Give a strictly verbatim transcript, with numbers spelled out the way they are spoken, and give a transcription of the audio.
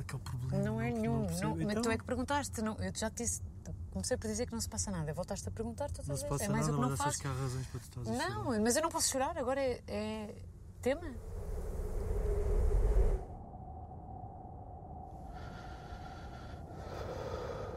que é o problema? Não é nenhum. Não Não, mas então, tu é que perguntaste. Não, eu já te disse. Comecei por dizer que não se passa nada. Voltaste a perguntar, tu não estás se a passa dizer. É mais nada, o que mas não achas faço. que há razões para tu estás a chorar? Não, mas eu não posso chorar. Agora é, é tema.